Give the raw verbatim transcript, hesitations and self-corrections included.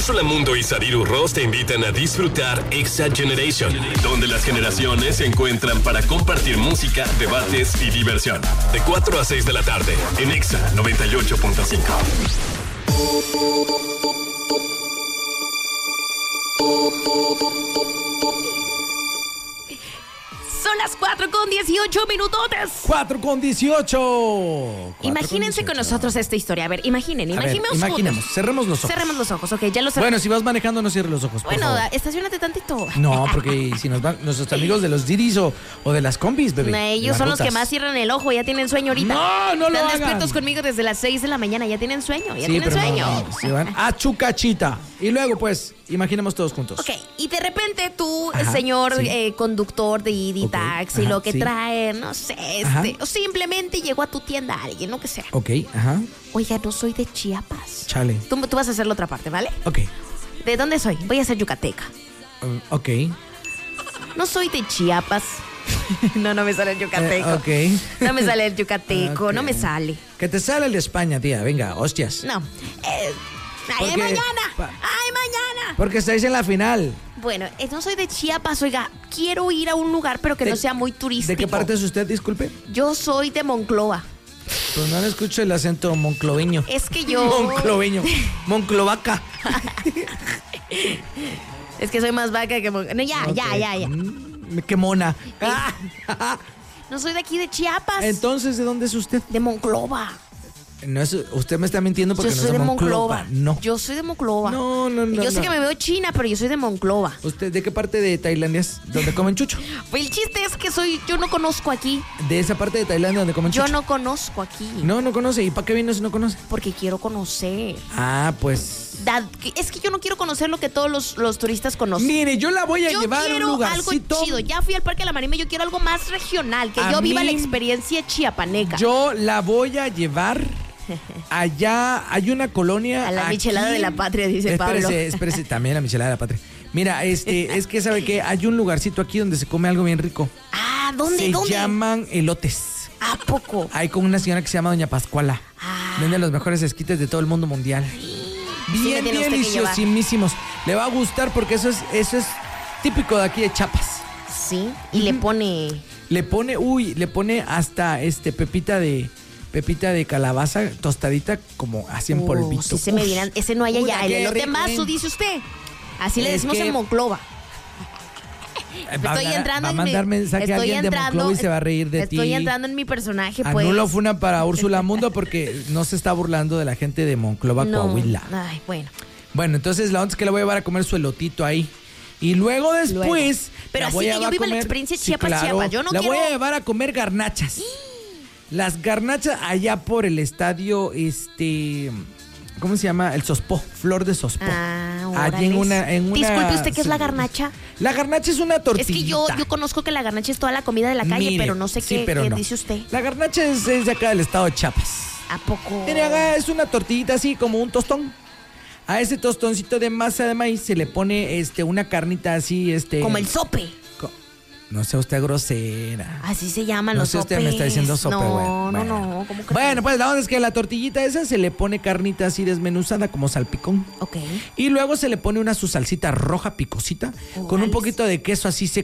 Úrsula Mundo y Sariru Ross te invitan a disfrutar Exa Generation, donde las generaciones se encuentran para compartir música, debates y diversión. De cuatro a seis de la tarde, en Exa noventa y ocho punto cinco. Son las cuatro con dieciocho minutotes. cuatro con dieciocho. Imagínense con nosotros esta historia. A ver, imaginen, A ver, imaginemos imaginemos, juntos. cerremos los ojos. Cerremos los ojos, ok, ya los cerramos. Bueno, si vas manejando, no cierres los ojos, por Bueno, favor. estacionate tantito. No, porque si nos van nuestros amigos de los Didis o, o de las combis, bebé. No, de ellos las son los que rutas. más cierran el ojo, ya tienen sueño ahorita. No, no lo Están hagan. despiertos conmigo desde las seis de la mañana, ya tienen sueño, ya Sí, tienen pero sueño. no, no, se van a Chucachita. Y luego, pues, imaginemos todos juntos. Ok, y de repente tú, Ajá, señor sí. eh, conductor de I D I Ok, Taxi, ajá, lo que sí. trae, no sé, Ajá. este, o simplemente llegó a tu tienda alguien, lo que sea. Ok, ajá. Oiga, no soy de Chiapas. Chale. Tú, tú vas a hacer la otra parte, ¿vale? Ok. ¿De dónde soy? Voy a ser yucateca. um, ok. No soy de Chiapas. No, no me sale el yucateco. Eh, ok. No me sale el yucateco, Ok. no me sale. Que te sale el de España, tía. Venga, hostias. No. Eh, ¡Ay, Porque- mañana! pa- ¡Ay, mañana! Porque estáis en la final. Bueno, eh, no soy de Chiapas, oiga. Quiero ir a un lugar, pero que ¿De- no sea muy turístico. ¿De qué parte es usted, disculpe? Yo soy de Monclova. Pues no le escucho el acento moncloveño. Es que yo... Moncloveño. Monclovaca. Es que soy más vaca que... Mon... No, ya, ya, Ok. ya, ya. Mm, qué mona. No soy de aquí de Chiapas. Entonces, ¿de dónde es usted? De Monclova. No es, usted me está mintiendo porque Yo no soy es de de Monclova. Monclova. No. Yo soy de Monclova. No, no, no, Yo sé no. que me veo china, pero yo soy de Monclova. ¿Usted de qué parte de Tailandia es? ¿Donde comen chucho? Pues el chiste es que soy... Yo no conozco aquí. De esa parte de Tailandia donde comen Yo chucho. no conozco aquí. No, no conoce. ¿Y para qué vino si no conoce? Porque quiero conocer. Ah, pues... Da- que- es que yo no quiero conocer lo que todos los, los turistas conocen. Mire, yo la voy a Yo llevar a un quiero algo lugarcito. chido. Ya fui al Parque de la Marina, yo quiero algo más regional. Que A yo viva mí- la experiencia chiapaneca. Yo la voy a llevar allá. Hay una colonia. A la aquí. michelada de la patria, dice espérese, Pablo. Espérese, también la michelada de la patria. Mira, este, es que sabe que hay un lugarcito aquí donde se come algo bien rico. Ah, ¿dónde? Se ¿Dónde? llaman elotes. ¿A poco? Hay con una señora que se llama Doña Pascuala. Ah. Vende los mejores esquites de todo el mundo mundial. me Bien, tiene bien usted que llevar. deliciosísimos. Le va a gustar porque eso es, eso es típico de aquí de Chiapas. Sí, y le pone... Le pone, uy, le pone hasta este pepita de pepita de calabaza tostadita como así en Uh, polvito. sí se me Uf. dirán, ese no hay allá. Puta, El qué elote rico, mazo, ¿eh? dice usted. Así le Es decimos que- en Monclova. Eh, va a Estoy mandar- entrando va a en mandar mi, mensaje a estoy alguien de entrando, Monclova y se va a reír de ti. Estoy entrando en mi personaje, pues. Anulo funa para Úrsula Mundo porque no se está burlando de la gente de Monclova, No. Coahuila. Ay, bueno. Bueno, entonces la onda es que le voy a llevar a comer su elotito ahí. Y luego después. Luego. Pero la así voy que a yo llevar a viva la comer- experiencia Sí, Chiapas, claro. Chiapas. Yo no la quiero- voy a llevar a comer garnachas. Las garnachas allá por el estadio, este. ¿Cómo se llama? El Sospó, Flor de Sospó. Ah, Allí en órales. una, en una. Disculpe usted, ¿qué es la garnacha? La garnacha es una tortilla. Es que yo, yo conozco que la garnacha es toda la comida de la calle, Mire, pero no sé sí, qué, pero qué no. dice usted. La garnacha es, es de acá del estado de Chiapas. ¿A poco? Mire, haga, es una tortillita así como un tostón. A ese tostoncito de masa de maíz se le pone este una carnita así, este. Como el sope. co- No sea usted grosera. Así se llaman No los sé, usted sopes. me está diciendo sope, No, bueno, no, bueno. no. ¿Cómo que Bueno, pues la onda es que a la tortillita esa se le pone carnita así desmenuzada como salpicón. Ok. Y luego se le pone una su salsita roja picosita con un Órales. poquito de queso así seco.